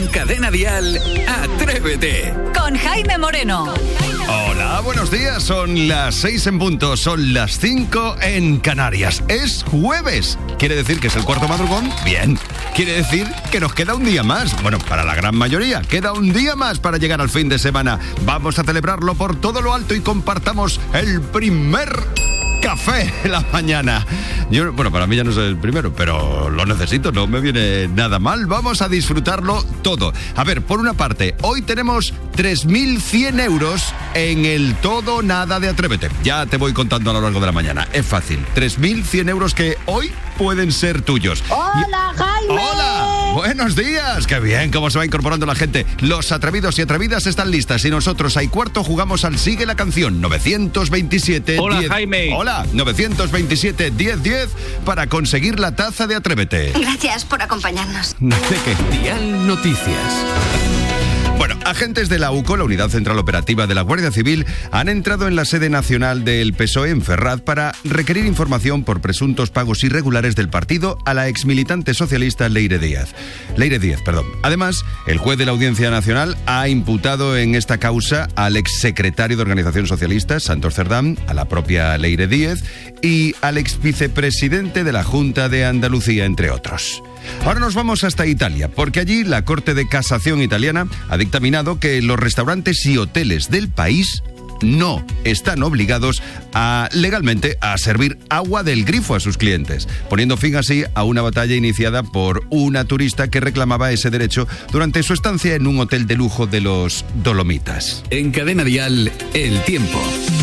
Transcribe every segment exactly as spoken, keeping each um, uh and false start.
Cadena Dial, Atrévete. Con Jaime Moreno. Hola, buenos días. Son las seis en punto, son las cinco en Canarias. Es jueves. ¿Quiere decir que es el cuarto madrugón? Bien. Quiere decir que nos queda un día más. Bueno, para la gran mayoría, queda un día más para llegar al fin de semana. Vamos a celebrarlo por todo lo alto y compartamos el primer café de la mañana. Yo, bueno, para mí ya no es el primero, pero lo necesito, no me viene nada mal. Vamos a disfrutarlo todo. A ver, por una parte, hoy tenemos tres mil cien euros en el todo o nada de Atrévete. Ya te voy contando a lo largo de la mañana. Es fácil. tres mil cien euros que hoy pueden ser tuyos. ¡Hola, Jaime! ¡Hola! ¡Buenos días! ¡Qué bien cómo se va incorporando la gente! Los atrevidos y atrevidas están listas y nosotros a y cuarto jugamos al Sigue la Canción novecientos veintisiete Hola, diez. Jaime. Hola, novecientos veintisiete diez diez para conseguir la taza de Atrévete. Gracias por acompañarnos. ¿De qué? Dial Noticias. Bueno, agentes de la U C O, la Unidad Central Operativa de la Guardia Civil, han entrado en la sede nacional del P S O E en Ferraz para requerir información por presuntos pagos irregulares del partido a la exmilitante socialista Leire Díaz. Leire Díaz, perdón. Además, el juez de la Audiencia Nacional ha imputado en esta causa al exsecretario de Organización Socialista, Santos Cerdán, a la propia Leire Díaz y al exvicepresidente de la Junta de Andalucía, entre otros. Ahora nos vamos hasta Italia, porque allí la Corte de Casación italiana ha dictaminado que los restaurantes y hoteles del país no están obligados a, legalmente a servir agua del grifo a sus clientes, poniendo fin así a una batalla iniciada por una turista que reclamaba ese derecho durante su estancia en un hotel de lujo de los Dolomitas. En Cadena Dial, el tiempo.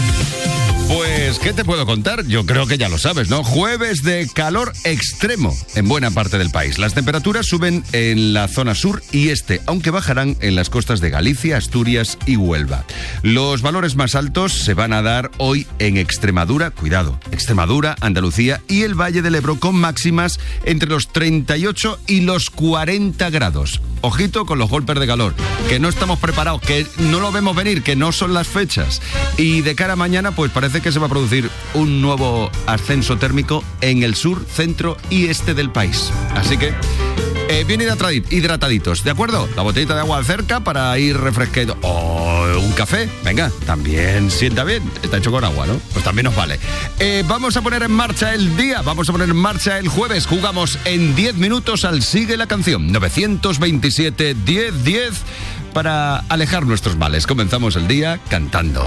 Pues, ¿qué te puedo contar? Yo creo que ya lo sabes, ¿no? Jueves de calor extremo en buena parte del país. Las temperaturas suben en la zona sur y este, aunque bajarán en las costas de Galicia, Asturias y Huelva. Los valores más altos se van a dar hoy en Extremadura, cuidado, Extremadura, Andalucía y el Valle del Ebro, con máximas entre los treinta y ocho y los cuarenta grados. Ojito con los golpes de calor, que no estamos preparados, que no lo vemos venir, que no son las fechas. Y de cara a mañana, pues parece que se va a producir un nuevo ascenso térmico en el sur, centro y este del país. Así que eh, bien hidrataditos, ¿de acuerdo? La botellita de agua cerca para ir refrescando. O un café, venga, también sienta bien. Está hecho con agua, ¿no? Pues también nos vale. Eh, vamos a poner en marcha el día, vamos a poner en marcha el jueves. Jugamos en diez minutos al Sigue la Canción, novecientos veintisiete diez diez, para alejar nuestros males. Comenzamos el día cantando.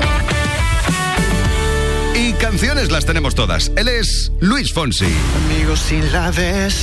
Y canciones las tenemos todas. Él es Luis Fonsi. Amigos sin la des